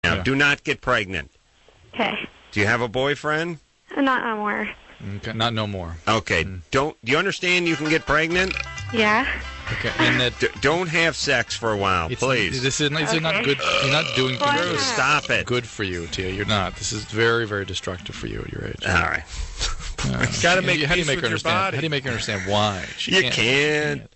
Now, do not get pregnant. Okay. Do you have a boyfriend? Not no more. Okay, not no more. Okay. Do you understand you can get pregnant? Yeah. Okay, and that don't have sex for a while, please. This is not good. You're not doing things. Stop it. Good for you, Tia. You're not. This is very, very destructive for you at your age. All right. Got to make how do you peace make with her your understand? body. How do you make her understand why? You can't.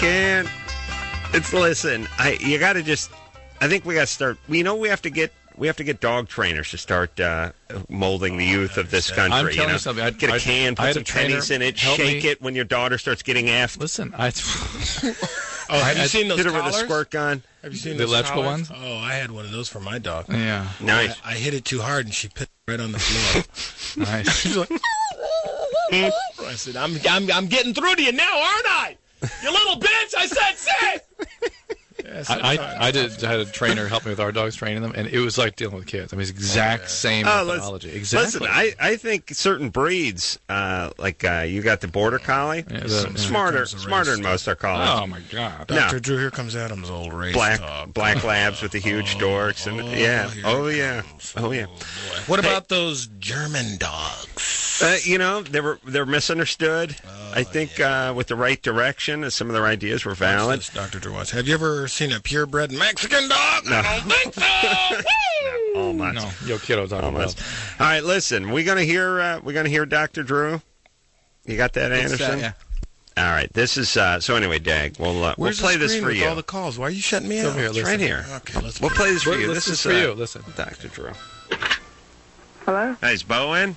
Listen. You got to just. I think we got to start. We have to get dog trainers to start molding the youth of this country. I'm telling you something. Get a can, put some pennies in it, shake it when your daughter starts getting effed. Listen, have you seen those hit her collars? with a squirt gun. Have you seen the those electrical collars? ones? Oh, I had one of those for my dog. Yeah, nice. I hit it too hard and she put it right on the floor. Nice. She's like, I said, I'm getting through to you now, aren't I? You little bitch! I said sit. I had a trainer help me with our dogs, training them, and it was like dealing with kids. I mean, it's exact same methodology. Exactly. Listen, I think certain breeds, like you got the Border Collie, smarter than most are collies. Oh my God, Dr. Drew, here comes Adam's old race dog. Black labs with the huge dorks, and oh yeah. What about those German dogs? They're misunderstood. I think with the right direction, some of their ideas were valid. This, Dr. Drew Watts. Have you ever seen a purebred Mexican dog? No. I don't think so. Almost. No, yo kiddo talking about. All right, listen. We're gonna hear Dr. Drew. You got that, Anderson? Yeah. All right. This is so. Anyway, Dag, we'll play this for you. All the calls. Why are you shutting me out? Over here, It's right here. Okay, we'll play this for you. This is for you. Listen, Dr. Drew. Hello? Hey, is Bo in?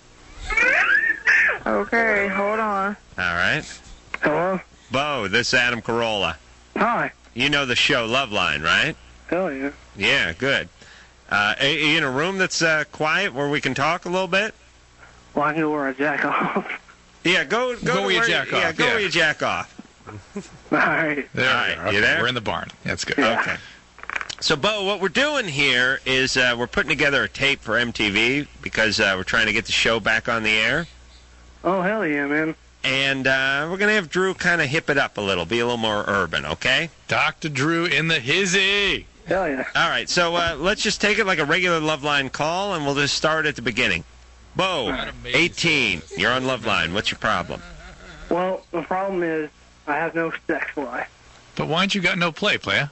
Okay, hold on. All right. Hello? Bo, this is Adam Carolla. Hi. You know the show Loveline, right? Hell yeah. Yeah, good. Are you in a room that's quiet where we can talk a little bit? Well, I can go where I jack off. Yeah, go where you jack off. Yeah, go where you jack off. All right. there. All right, Okay. you there? We're in the barn. That's good. Yeah. Okay. So, Bo, what we're doing here is we're putting together a tape for MTV because we're trying to get the show back on the air. Oh, hell yeah, man. And we're going to have Drew kind of hip it up a little, be a little more urban, okay? Dr. Drew in the hizzy. Hell yeah. All right, so let's just take it like a regular Loveline call, and we'll just start at the beginning. Bo, 18, you're on Loveline. What's your problem? Well, the problem is I have no sex life. But why ain't you got no play, playa?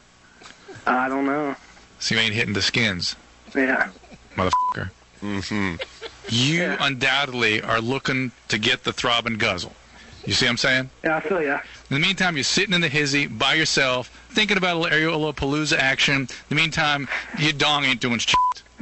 I don't know. So you ain't hitting the skins, Yeah. motherfucker. Mm-hmm. You undoubtedly are looking to get the throb and guzzle. You see what I'm saying? Yeah, I feel ya. In the meantime, you're sitting in the hizzy by yourself, thinking about a little Palooza action. In the meantime, your dong ain't doing shit.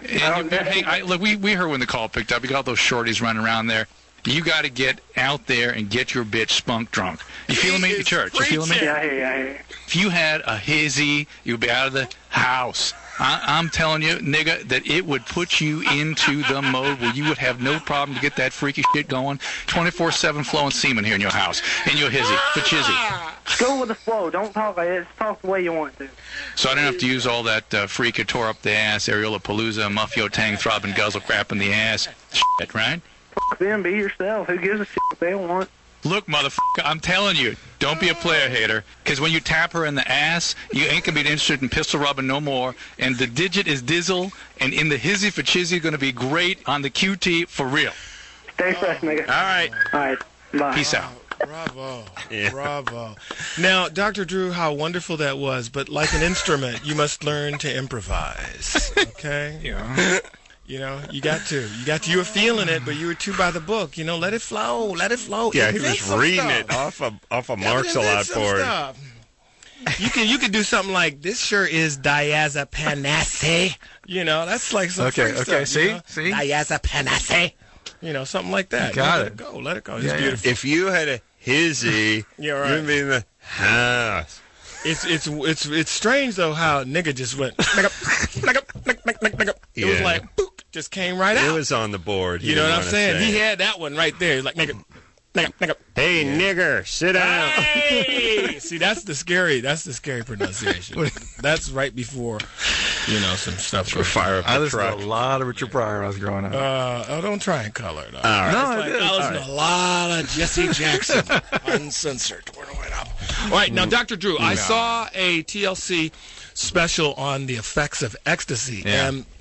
Look, we heard when the call picked up. You got all those shorties running around there. You got to get out there and get your bitch spunk drunk. You feeling me, church? You feeling me? Yeah, yeah. If you had a hizzy, you'd be out of the house. I'm telling you, nigga, that it would put you into the mode where you would have no problem to get that freaky shit going. 24/7 flowing semen here in your house, in your hizzy, for chizzy. Go with the flow. Don't talk like it. Just talk the way you want to. So I don't have to use all that freaky tore up the ass, areola palooza, muffio tang, throb and guzzle crap in the ass shit, right? Fuck them. Be yourself. Who gives a shit what they want? Look, motherfucker, I'm telling you, don't be a player hater, because when you tap her in the ass, you ain't going to be interested in pistol rubbing no more, and the digit is dizzle, and in the hizzy for chizzy going to be great on the QT for real. Stay fresh, nigga. All right. All right. Bye. Peace out. Bravo. Yeah. Bravo. Now, Dr. Drew, how wonderful that was, but like an instrument, you must learn to improvise, okay? Yeah. You know, you got to. You were feeling it, but you were too by the book. You know, let it flow. Let it flow. Yeah, he Invent was some reading stuff. it off of Mark's a lot for it. You can do something like, this sure is diazepam. You know, that's like some freak stuff. See? You know? See? Diazepam. You know, something like that. Got it. Let it go. It's Yeah, beautiful. If you had a hizzy, Yeah, right. you'd be in the house. It's strange though how nigga just went nigga. It was Yeah. like boop, just came right It out. was on the board. You know what I'm saying? He had that one right there. Like nigga. Hey, nigger, sit down. Hey! See, that's the scary pronunciation. That's right before, some stuff. For fire up I the listened truck. to a lot of Richard Pryor when I was growing up. Don't try and color it. All right. No, I listened to a lot of Jesse Jackson, uncensored. All right, now, Dr. Drew, I saw a TLC special on the effects of ecstasy, Yeah. and